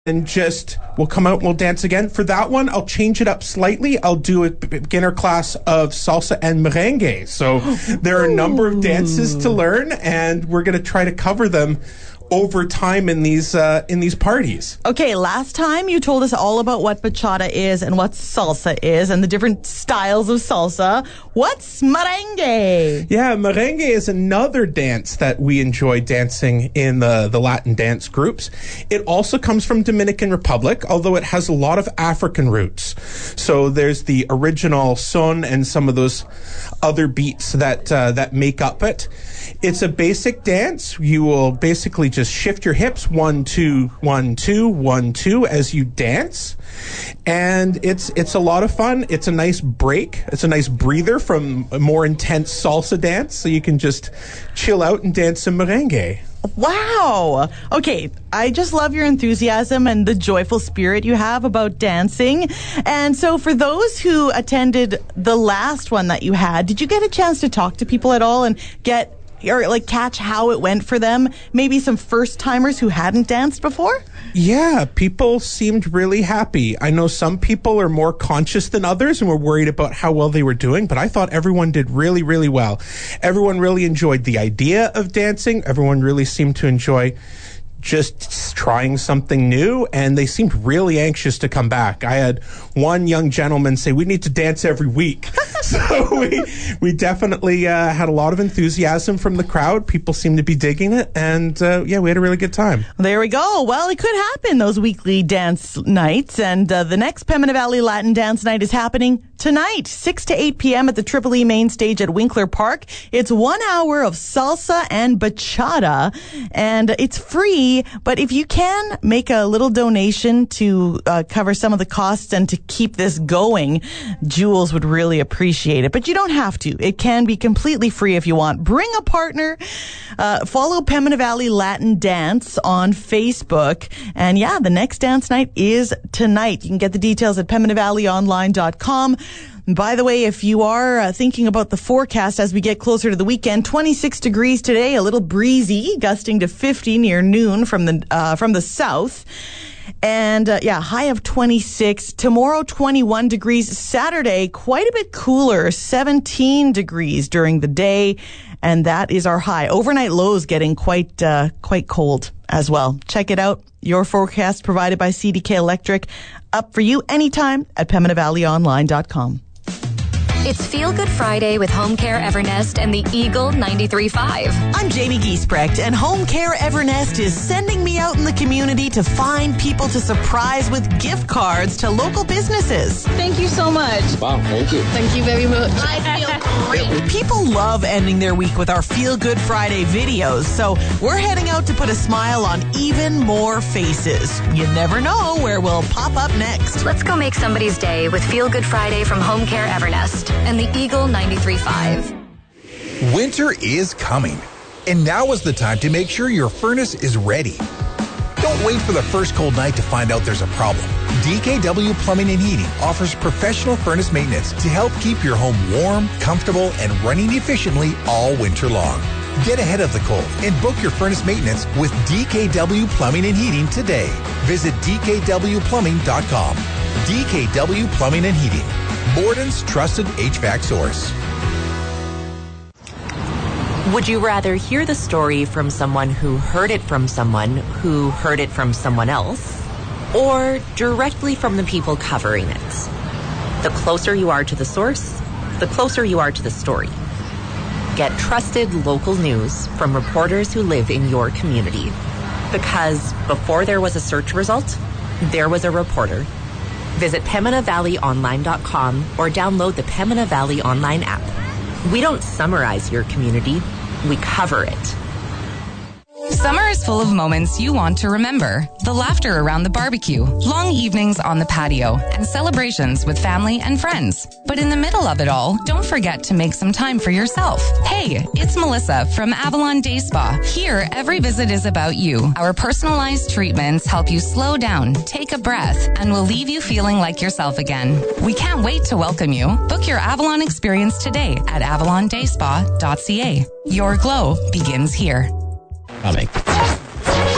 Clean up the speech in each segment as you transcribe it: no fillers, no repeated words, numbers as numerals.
and just we'll come out and we'll dance again. For that one, I'll change it up slightly. I'll do a beginner class of salsa and merengue. So there are a number of dances to learn, and we're going to try to cover them over time in these parties. Okay, last time you told us all about what bachata is and what salsa is and the different styles of salsa. What's merengue? Yeah, merengue is another dance that we enjoy dancing in the Latin dance groups. It also comes from Dominican Republic, although it has a lot of African roots. So there's the original son and some of those other beats that make up it. It's a basic dance. You will basically just shift your hips 1 2 1 2 1 2 as you dance, and it's a lot of fun. It's a nice break. It's a nice breather from a more intense salsa dance, so you can just chill out and dance some merengue. Wow. Okay, I just love your enthusiasm and the joyful spirit you have about dancing. And so for those who attended the last one that you had, did you get a chance to talk to people at all and catch how it went for them? Maybe some first-timers who hadn't danced before? Yeah, people seemed really happy. I know some people are more conscious than others and were worried about how well they were doing, but I thought everyone did really, really well. Everyone really enjoyed the idea of dancing. Everyone really seemed to enjoy just trying something new, and they seemed really anxious to come back. I had one young gentleman say, "We need to dance every week." So we definitely had a lot of enthusiasm from the crowd. People seemed to be digging it, and we had a really good time. There we go. Well, it could happen, those weekly dance nights, and the next Pembina Valley Latin Dance Night is happening tonight, 6 to 8 p.m. at the Triple E Main Stage at Winkler Park. It's 1 hour of salsa and bachata, and it's free. But if you can make a little donation to cover some of the costs and to keep this going, Jules would really appreciate it. But you don't have to. It can be completely free if you want. Bring a partner. Follow Pembina Valley Latin Dance on Facebook. And yeah, the next dance night is tonight. You can get the details at PembinaValleyOnline.com. By the way, if you are thinking about the forecast as we get closer to the weekend, 26 degrees today, a little breezy, gusting to 50 near noon from the south. And high of 26. Tomorrow, 21 degrees. Saturday, quite a bit cooler, 17 degrees during the day. And that is our high. Overnight lows getting quite cold as well. Check it out. Your forecast provided by CDK Electric. Up for you anytime at PembinaValleyOnline.com. It's Feel Good Friday with Home Care Evernest and the Eagle 93.5. I'm Jamie Giesbrecht, and Home Care Evernest is sending me out in the community to find people to surprise with gift cards to local businesses. Thank you so much. Wow, thank you. Thank you very much. I feel great. People love ending their week with our Feel Good Friday videos, so we're heading out to put a smile on even more faces. You never know where we'll pop up next. Let's go make somebody's day with Feel Good Friday from Home Care Evernest and the Eagle 93.5. Winter is coming, and now is the time to make sure your furnace is ready. Don't wait for the first cold night to find out there's a problem. DKW Plumbing and Heating offers professional furnace maintenance to help keep your home warm, comfortable, and running efficiently all winter long. Get ahead of the cold and book your furnace maintenance with DKW Plumbing and Heating today. Visit DKWPlumbing.com. DKW Plumbing and Heating, Borden's trusted HVAC source. Would you rather hear the story from someone who heard it from someone who heard it from someone else, or directly from the people covering it? The closer you are to the source, the closer you are to the story. Get trusted local news from reporters who live in your community. Because before there was a search result, there was a reporter. Visit PembinaValleyOnline.com or download the Pembina Valley Online app. We don't summarize your community, we cover it. Summer is full of moments you want to remember. The laughter around the barbecue, long evenings on the patio, and celebrations with family and friends. But in the middle of it all, don't forget to make some time for yourself. Hey, it's Melissa from Avalon Day Spa. Here, every visit is about you. Our personalized treatments help you slow down, take a breath, and will leave you feeling like yourself again. We can't wait to welcome you. Book your Avalon experience today at avalondayspa.ca. Your glow begins here.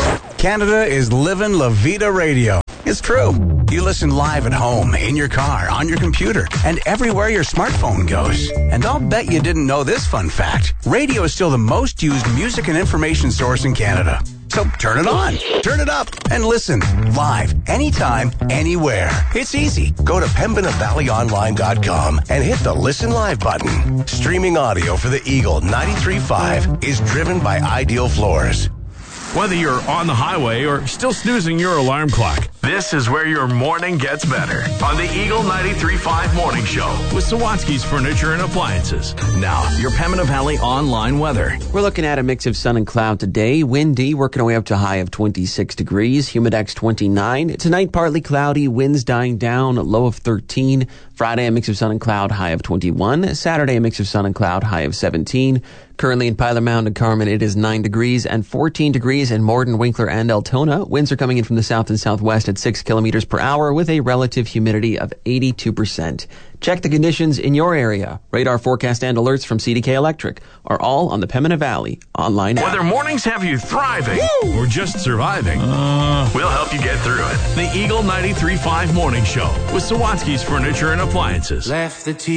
Canada is living La Vida Radio. It's true. You listen live at home, in your car, on your computer, and everywhere your smartphone goes. And I'll bet you didn't know this fun fact. Radio is still the most used music and information source in Canada. So turn it on, turn it up, and listen live, anytime, anywhere. It's easy. Go to pembinavalleyonline.com and hit the Listen Live button. Streaming audio for the Eagle 93.5 is driven by Ideal Floors. Whether you're on the highway or still snoozing your alarm clock, this is where your morning gets better on the Eagle 93.5 Morning Show with Sawatsky's Furniture and Appliances. Now, your Pembina Valley online weather. We're looking at a mix of sun and cloud today. Windy, working our way up to a high of 26 degrees. Humidex 29. Tonight, partly cloudy, winds dying down, low of 13. Friday, a mix of sun and cloud, high of 21. Saturday, a mix of sun and cloud, high of 17. Currently in Pilot Mound and Carmen, it is 9 degrees and 14 degrees in Morden, Winkler, and Altona. Winds are coming in from the south and southwest at 6 kilometers per hour with a relative humidity of 82%. Check the conditions in your area. Radar forecast and alerts from CDK Electric are all on the Pembina Valley online app. Whether mornings have you thriving or just surviving, we'll help you get through it. The Eagle 93.5 Morning Show with Sawatsky's Furniture and Appliances. Left the